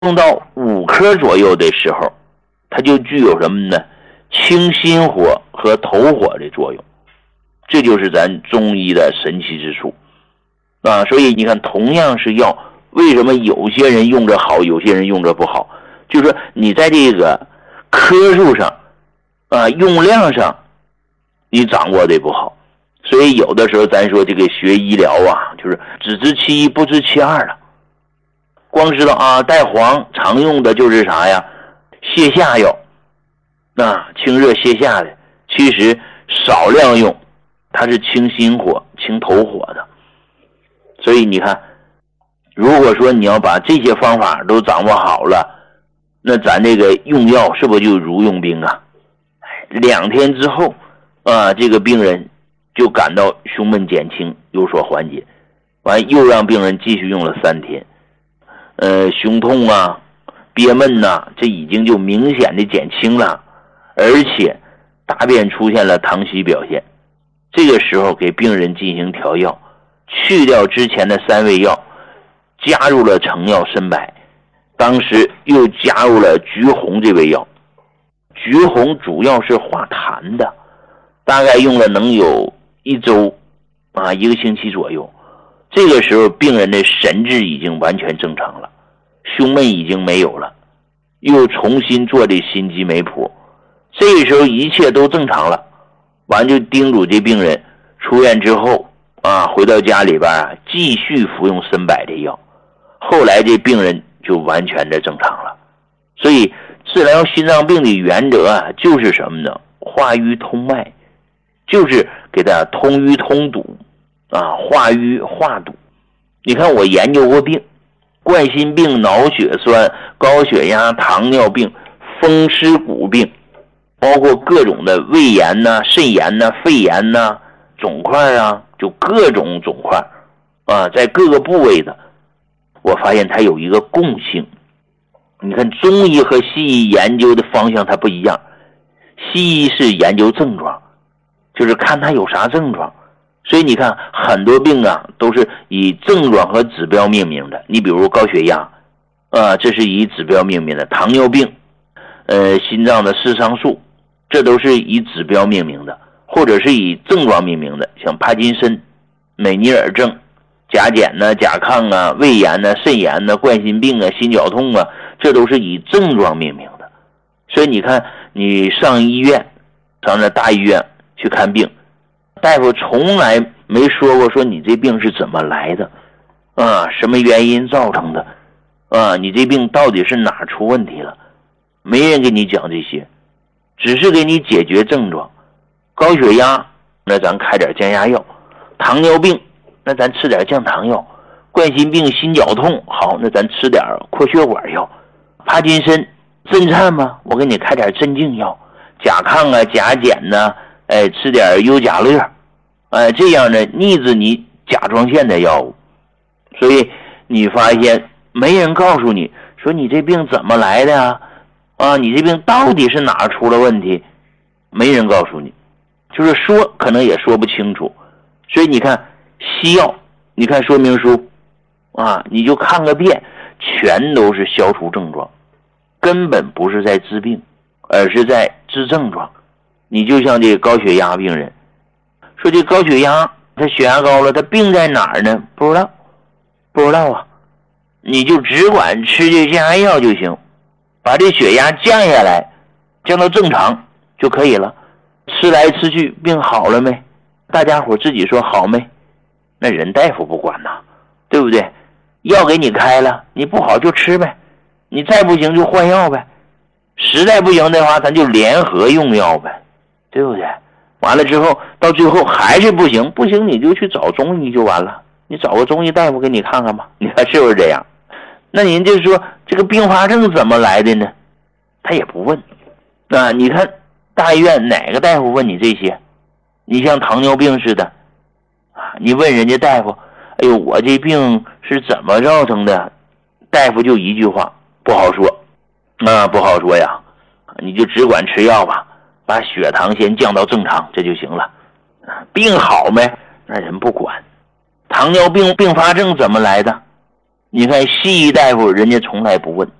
用到5颗左右的时候，它就具有什么呢？清心火和头火的作用。这就是咱中医的神奇之处啊！所以你看，同样是药，为什么有些人用着好，有些人用着不好？就是说你在这个颗数上啊，用量上你掌握的不好。所以有的时候咱说这个学医疗啊，就是只知其一不知其二了。光知道啊，带黄常用的就是啥呀？泻下药，清热泻下的，其实少量用它是清心火清头火的。所以你看，如果说你要把这些方法都掌握好了，那咱这个用药是不是就如用兵啊？2天之后这个病人就感到胸闷减轻，有所缓解，完又让病人继续用了3天，胸痛憋闷这已经就明显的减轻了，而且大便出现了溏稀表现。这个时候给病人进行调药，去掉之前的3味药，加入了成药参柏，当时又加入了橘红这味药。橘红主要是化痰的，大概用了能有1周1个星期左右。这个时候病人的神志已经完全正常了，胸闷已经没有了，又重新做这心肌酶谱，这个时候一切都正常了。完就叮嘱这病人出院之后回到家里边继续服用参柏的药。后来这病人就完全的正常了。所以治疗心脏病的原则就是什么呢？化瘀通脉，就是给它通瘀通堵化瘀化堵。你看我研究过病，冠心病、脑血栓、高血压、糖尿病、风湿骨病，包括各种的胃炎肾炎肺炎肿块就各种肿块在各个部位的，我发现它有一个共性。你看中医和西医研究的方向它不一样，西医是研究症状，就是看它有啥症状。所以你看很多病都是以症状和指标命名的。你比如高血压这是以指标命名的，糖尿病心脏的视桑素，这都是以指标命名的，或者是以症状命名的，像帕金森、美尼尔症、甲减甲亢胃炎肾炎冠心病心绞痛这都是以症状命名的。所以你看你上医院，上那大医院去看病，大夫从来没说过说你这病是怎么来的什么原因造成的你这病到底是哪出问题了，没人给你讲这些，只是给你解决症状。高血压那咱开点降压药，糖尿病那咱吃点降糖药，冠心病心绞痛好，那咱吃点扩血管药，帕金森震颤吗？我给你开点镇静药，甲亢甲减吃点优甲乐这样呢抑制你甲状腺的药物。所以你发现没人告诉你说你这病怎么来的你这病到底是哪出了问题，没人告诉你，就是说可能也说不清楚。所以你看西药，你看说明书你就看个遍，全都是消除症状，根本不是在治病，而是在治症状。你就像这个高血压病人，说这高血压他血压高了，他病在哪儿呢？不知道你就只管吃这降压药就行，把这血压降下来，降到正常就可以了。吃来吃去病好了没？大家伙自己说好没？那人大夫不管对不对？药给你开了，你不好就吃呗，你再不行就换药呗，实在不行的话咱就联合用药呗，对不对？完了之后到最后还是不行你就去找中医就完了，你找个中医大夫给你看看吧，你看是不是这样？那您就说这个并发症怎么来的呢？他也不问你看大医院哪个大夫问你这些？你像糖尿病似的你问人家大夫，哎呦我这病是怎么造成的？大夫就一句话，不好说不好说呀，你就只管吃药吧，把血糖先降到正常，这就行了。病好没？那人不管。糖尿病并发症怎么来的？你看西医大夫人家从来不问，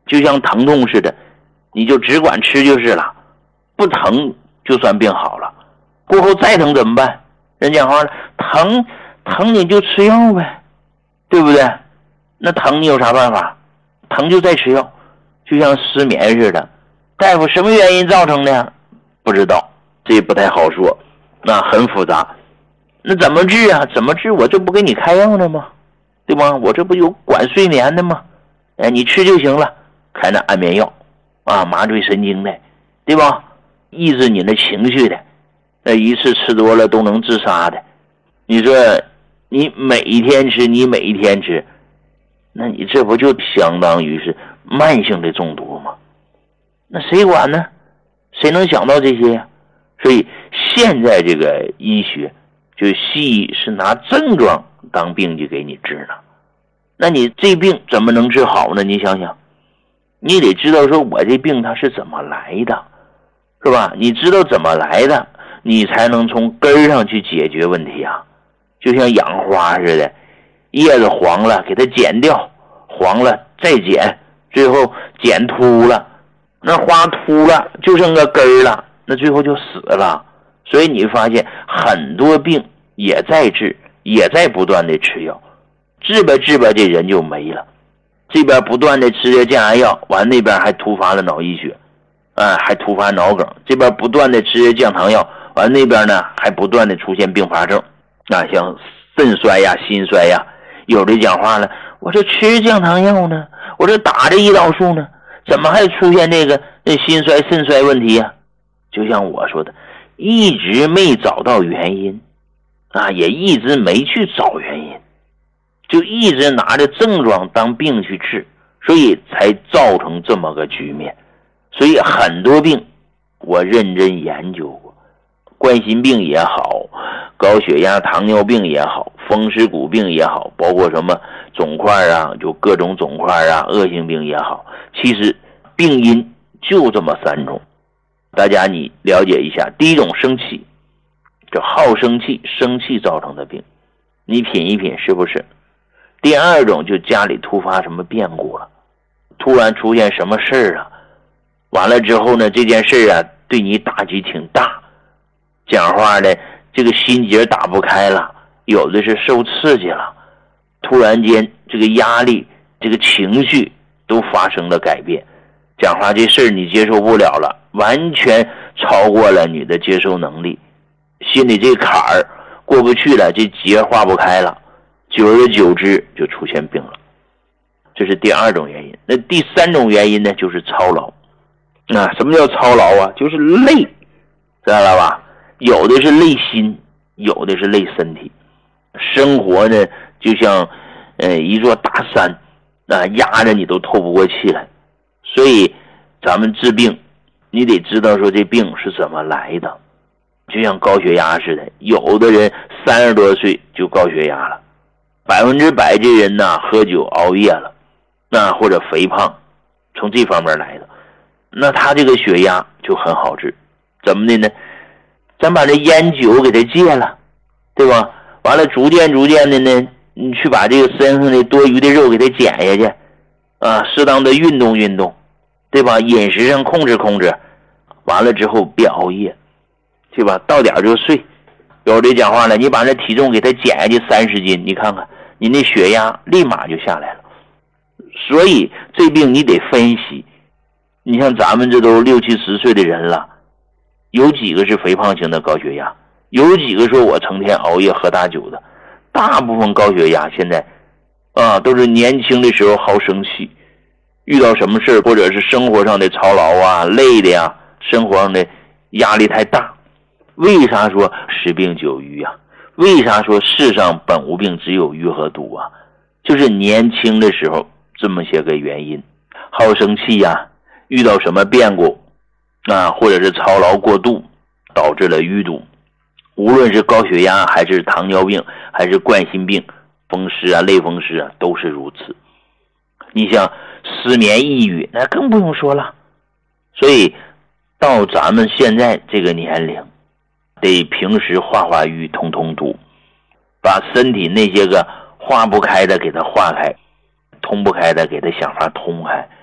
就像疼痛似的，你就只管吃就是了，不疼就算病好了。过后再疼怎么办？人讲话了，疼你就吃药呗，对不对？那疼你有啥办法？疼就再吃药，就像失眠似的。大夫什么原因造成的？不知道，这也不太好说，那很复杂。那怎么治啊？怎么治？我这不给你开药呢吗？对吧？我这不有管睡眠的吗？你吃就行了，开那安眠药啊，麻醉神经的，对吧？抑制你的情绪的，那一次吃多了都能自杀的。你说你每一天吃，那你这不就相当于是慢性的中毒吗？那谁管呢？谁能想到这些呀？所以现在这个医学，就西医是拿症状当病去给你治呢。那你这病怎么能治好呢？你想想，你得知道说我这病它是怎么来的，是吧？你知道怎么来的，你才能从根上去解决问题啊。就像养花似的，叶子黄了给它剪掉，黄了再剪，最后剪秃了，那花秃了就剩个根了，那最后就死了。所以你发现很多病也在治，也在不断的吃药，治吧这人就没了。这边不断的吃着降压药，完那边还突发了脑溢血，还突发脑梗。这边不断的吃着降糖药，完那边呢还不断的出现并发症，像肾衰呀、心衰呀。有的讲话了，我这吃降糖药呢，我这打着胰岛素呢，怎么还出现这个心衰肾衰问题呀？就像我说的，一直没找到原因也一直没去找原因，就一直拿着症状当病去治，所以才造成这么个局面。所以很多病我认真研究过，冠心病也好，高血压糖尿病也好，风湿骨病也好，包括什么肿块就各种肿块恶性病也好，其实病因就这么3种，大家你了解一下。第一种生气，就好生气，生气造成的病，你品一品是不是？第二种就家里突发什么变故了，突然出现什么事完了之后呢，这件事对你打击挺大，讲话的这个心结打不开了，有的是受刺激了，突然间这个压力这个情绪都发生了改变，讲话这事你接受不了了，完全超过了你的接受能力，心里这坎儿过不去了，这结化不开了，久而久之就出现病了。这是第2种原因。那第3种原因呢，就是操劳。什么叫操劳啊？就是累，知道了吧？有的是累心，有的是累身体。生活呢就像一座大山压着你都透不过气来。所以咱们治病你得知道说这病是怎么来的。就像高血压似的，有的人30多岁就高血压了，100%这人喝酒熬夜了，或者肥胖，从这方面来的。那他这个血压就很好治，怎么的呢？咱把这烟酒给他戒了，对吧？完了逐渐的呢，你去把这个身上的多余的肉给他减下去适当的运动，对吧？饮食上控制，完了之后别熬夜，对吧？到点就睡。有的讲话了，你把这体重给他减下去30斤，你看看你那血压立马就下来了。所以这病你得分析，你像咱们这都60、70岁的人了，有几个是肥胖型的高血压？有几个说我成天熬夜喝大酒的？大部分高血压现在都是年轻的时候好生气，遇到什么事或者是生活上的操劳累的生活上的压力太大。为啥说10病9瘀为啥说世上本无病，只有瘀和堵就是年轻的时候这么些个原因，好生气遇到什么变故或者是操劳过度导致了淤堵。无论是高血压还是糖尿病还是冠心病、风湿类风湿都是如此。你像失眠抑郁那更不用说了。所以到咱们现在这个年龄，得平时化瘀通堵，把身体那些个化不开的给它化开，通不开的给它想法通开。